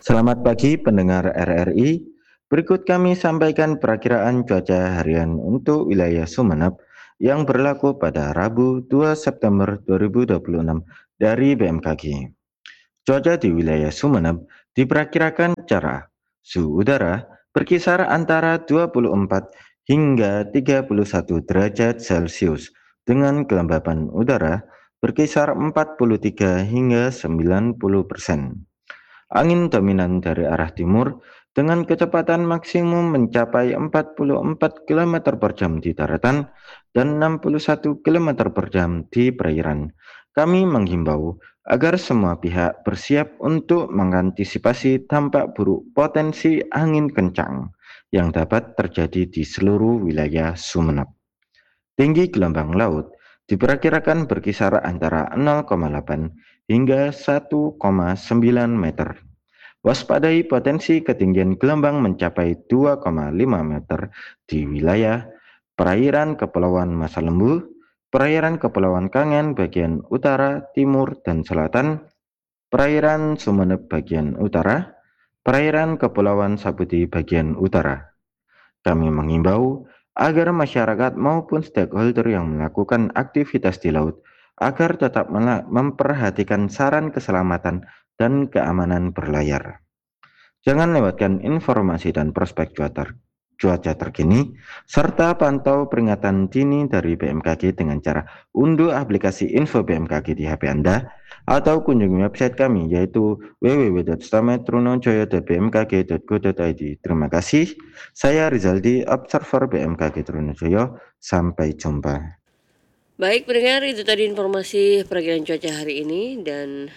Selamat pagi pendengar RRI. Berikut kami sampaikan perakiraan cuaca harian untuk wilayah Sumeneb yang berlaku pada Rabu 2 September 2026 dari BMKG. Cuaca di wilayah Sumeneb diperkirakan cerah. Suhu udara berkisar antara 24 hingga 31 derajat Celcius dengan kelembapan udara berkisar 43 hingga 90%. Angin dominan dari arah timur dengan kecepatan maksimum mencapai 44 km per jam di daratan dan 61 km per jam di perairan. Kami menghimbau agar semua pihak bersiap untuk mengantisipasi dampak buruk potensi angin kencang yang dapat terjadi di seluruh wilayah Sumeneb. Tinggi gelombang laut diperkirakan berkisar antara 0,8 hingga 1,9 meter. Waspadai potensi ketinggian gelombang mencapai 2,5 meter di wilayah perairan Kepulauan Masa Lembu, perairan Kepulauan Kangen bagian utara, timur, dan selatan, perairan Sumeneb bagian utara, perairan Kepulauan Sapudi bagian utara. Kami mengimbau agar masyarakat maupun stakeholder yang melakukan aktivitas di laut agar tetap memperhatikan saran keselamatan dan keamanan berlayar. Jangan lewatkan informasi dan prospek cuaca terkini, serta pantau peringatan dini dari BMKG dengan cara unduh aplikasi info BMKG di HP Anda, atau kunjungi website kami yaitu www.stametrunojoyo.bmkg.go.id. Terima kasih, saya Rizaldi, Observer BMKG Trunojoyo. Sampai jumpa. Baik pendengar, itu tadi informasi perakiraan cuaca hari ini dan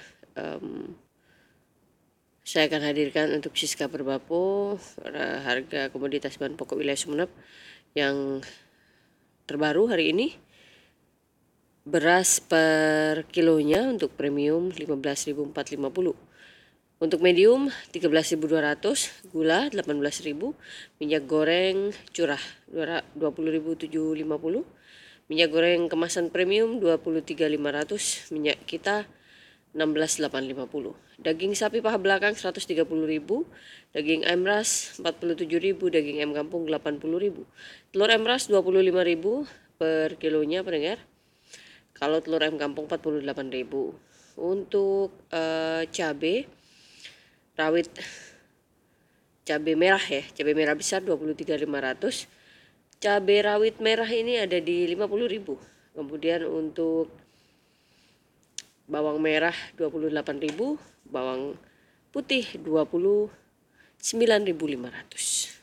saya akan hadirkan untuk Siska Perbapo harga komoditas bahan pokok wilayah Sumeneb yang terbaru hari ini. Beras per kilonya untuk premium 15.450. Untuk medium 13.200, gula 18.000, minyak goreng curah 20.750, minyak goreng kemasan premium 23.500, minyak kita 16.850. Daging sapi paha belakang 130.000, daging ayam ras 47.000, daging ayam kampung 80.000. Telur ayam ras 25.000 per kilonya pendengar. Kalau telur ayam kampung 48.000. Untuk cabai rawit cabai merah ya, cabai merah besar 23.500. Cabai rawit merah ini ada di 50.000. Kemudian untuk bawang merah 28.000, bawang putih 29.500.